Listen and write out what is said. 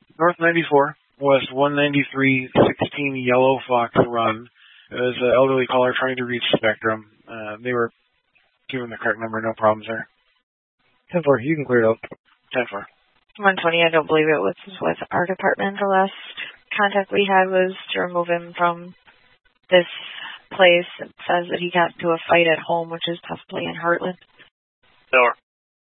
North 94, West 19316 Yellow Fox Run. It was an elderly caller trying to reach Spectrum. They were given the correct number, no problems there. 10-4, you can clear it out. 10-4. 120, I don't believe it was with our department. The last contact we had was to remove him from this place. It says that he got into a fight at home, which is possibly in Heartland. Over.